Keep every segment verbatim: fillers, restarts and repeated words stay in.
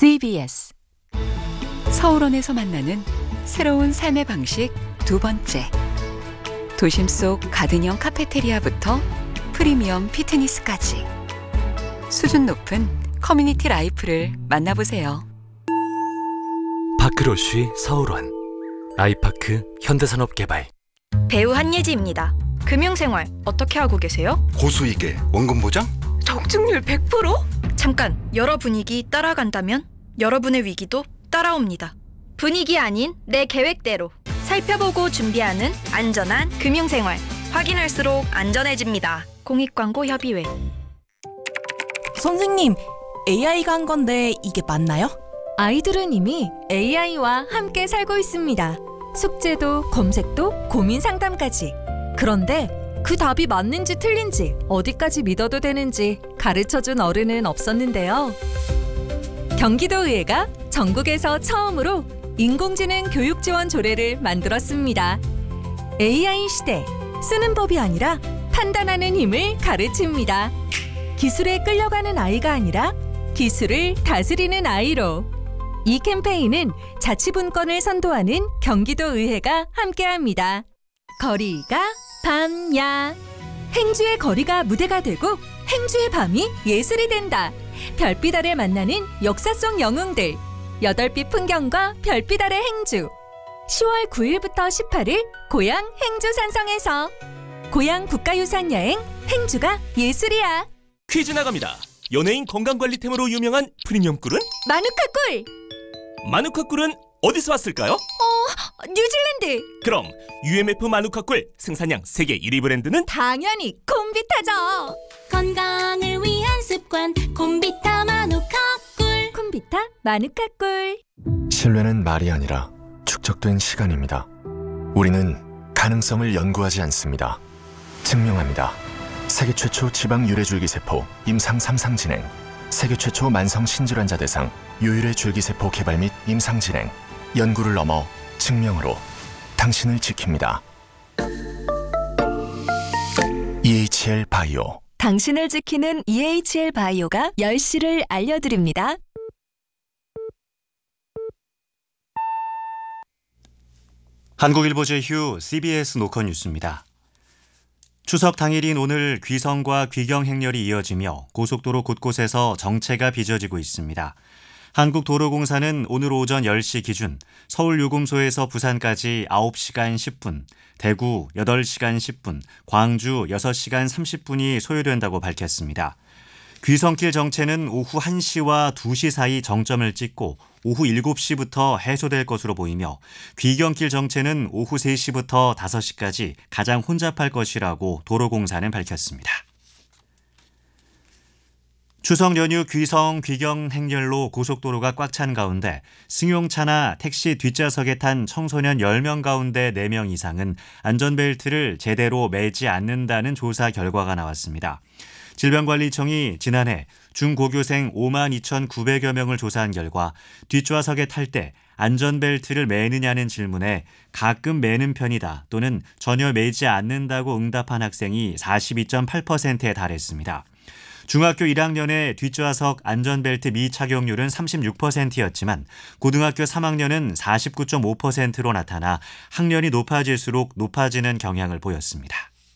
씨비에스 서울원에서 만나는 새로운 삶의 방식 두 번째. 도심 속 가든형 카페테리아부터 프리미엄 피트니스까지 수준 높은 커뮤니티 라이프를 만나보세요. 파크로쉬 서울원 아이파크 현대산업개발. 배우 한예지입니다. 금융생활 어떻게 하고 계세요? 고수익에 원금 보장? 적중률 백 퍼센트? 잠깐, 여러 분위기 따라간다면 여러분의 위기도 따라옵니다. 분위기 아닌 내 계획대로 살펴보고 준비하는 안전한 금융생활. 확인할수록 안전해집니다. 공익광고협의회. 선생님, 에이아이가 한 건데 이게 맞나요? 아이들은 이미 에이아이와 함께 살고 있습니다. 숙제도 검색도 고민 상담까지. 그런데 그 답이 맞는지 틀린지 어디까지 믿어도 되는지 가르쳐준 어른은 없었는데요. 경기도의회가 전국에서 처음으로 인공지능 교육 지원 조례를 만들었습니다. 에이아이 시대, 쓰는 법이 아니라 판단하는 힘을 가르칩니다. 기술에 끌려가는 아이가 아니라 기술을 다스리는 아이로. 이 캠페인은 자치분권을 선도하는 경기도의회가 함께합니다. 거리가 밤야. 행주의 거리가 무대가 되고 행주의 밤이 예술이 된다. 별빛 아래 만나는 역사 속 영웅들. 여덟빛 풍경과 별빛 아래 행주. 시월 구일부터 십팔일 고향 행주 산성에서. 고향 국가유산 여행 행주가 예술이야. 퀴즈 나갑니다. 연예인 건강관리템으로 유명한 프리미엄 꿀은? 마누카 꿀. 마누카 꿀은 어디서 왔을까요? 어, 뉴질랜드. 그럼 유엠에프 마누카 꿀 생산량 세계 일 위 브랜드는? 당연히 콤비타죠. 건강을 위한 습관 콤비타 마누카 꿀. 콤비타 마누카 꿀. 신뢰는 말이 아니라 축적된 시간입니다. 우리는 가능성을 연구하지 않습니다. 증명합니다. 세계 최초 지방 유래줄기세포 임상 삼 상 진행. 세계 최초 만성 신질환자 대상 유일의 줄기세포 개발 및 임상 진행. 연구를 넘어 증명으로 당신을 지킵니다. 이에이치엘 바이오. 당신을 지키는 이에이치엘 바이오가 열 시를 알려드립니다. 한국일보 제휴 씨비에스 노컷 뉴스입니다. 추석 당일인 오늘 귀성과 귀경 행렬이 이어지며 고속도로 곳곳에서 정체가 빚어지고 있습니다. 한국도로공사는 오늘 오전 열 시 기준 서울 요금소에서 부산까지 아홉 시간 십 분, 대구 여덟 시간 십 분, 광주 여섯 시간 삼십 분이 소요된다고 밝혔습니다. 귀성길 정체는 오후 한 시와 두 시 사이 정점을 찍고 오후 일곱 시부터 해소될 것으로 보이며 귀경길 정체는 오후 세 시부터 다섯 시까지 가장 혼잡할 것이라고 도로공사는 밝혔습니다. 추석 연휴 귀성, 귀경 행렬로 고속도로가 꽉 찬 가운데 승용차나 택시 뒷좌석에 탄 청소년 열 명 가운데 네 명 이상은 안전벨트를 제대로 매지 않는다는 조사 결과가 나왔습니다. 질병관리청이 지난해 중고교생 오만 이천구백여 명을 조사한 결과 뒷좌석에 탈 때 안전벨트를 매느냐는 질문에 가끔 매는 편이다 또는 전혀 매지 않는다고 응답한 학생이 사십이 점 팔 퍼센트에 달했습니다. 중학교 일 학년의 뒷좌석 안전벨트 미착용률은 삼십육 퍼센트였지만 고등학교 삼 학년은 사십구 점 오 퍼센트로 나타나 학년이 높아질수록 높아지는 경향을 보였습니다.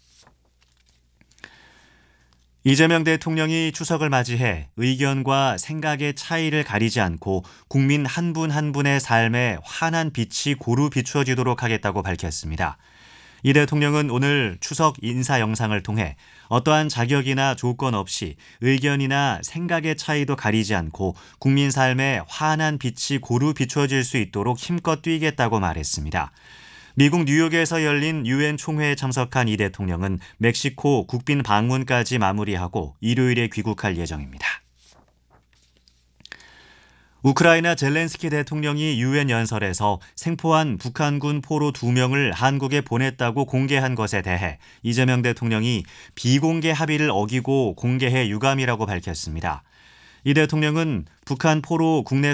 이재명 대통령이 추석을 맞이해 의견과 생각의 차이를 가리지 않고 국민 한 분 한 분의 삶에 환한 빛이 고루 비추어지도록 하겠다고 밝혔습니다. 이 대통령은 오늘 추석 인사 영상을 통해 어떠한 자격이나 조건 없이 의견이나 생각의 차이도 가리지 않고 국민 삶에 환한 빛이 고루 비추어질 수 있도록 힘껏 뛰겠다고 말했습니다. 미국 뉴욕에서 열린 유엔 총회에 참석한 이 대통령은 멕시코 국빈 방문까지 마무리하고 일요일에 귀국할 예정입니다. 우크라이나 젤렌스키 대통령이 유엔 연설에서 생포한 북한군 포로 두 명을 한국에 보냈다고 공개한 것에 대해 이재명 대통령이 비공개 합의를 어기고 공개해 유감이라고 밝혔습니다. 이 대통령은 북한 포로 국내